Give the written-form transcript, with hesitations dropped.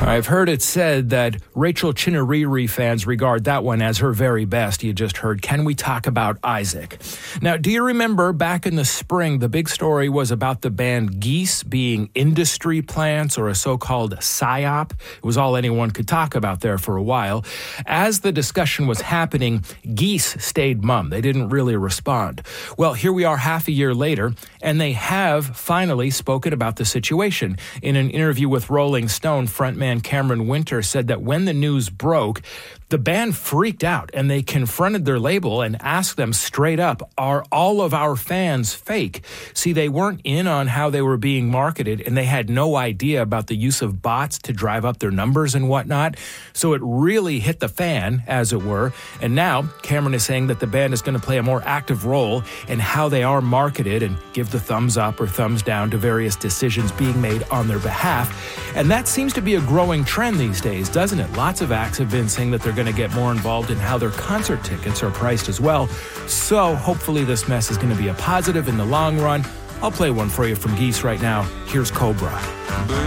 I've heard it said that Rachel Chinouriri fans regard that one as her very best. You just heard, Can We Talk About Isaac? Now, do you remember back in the spring, the big story was about the band Geese being industry plants or a so-called PSYOP? It was all anyone could talk about there for a while. As the discussion was happening, Geese stayed mum. They didn't really respond. Well, here we are half a year later, and they have finally spoken about the situation. In an interview with Rolling Stone, frontman Cameron Winter said that when the news broke, the band freaked out and they confronted their label and asked them straight up, are all of our fans fake? See, they weren't in on how they were being marketed and they had no idea about the use of bots to drive up their numbers and whatnot. So it really hit the fan, as it were. And now Cameron is saying that the band is going to play a more active role in how they are marketed and give the thumbs up or thumbs down to various decisions being made on their behalf. And that seems to be a growing trend these days, doesn't it? Lots of acts have been saying that they're going to get more involved in how their concert tickets are priced as well. So hopefully this mess is going to be a positive in the long run. I'll play one for you from Geese right now. Here's Cobra.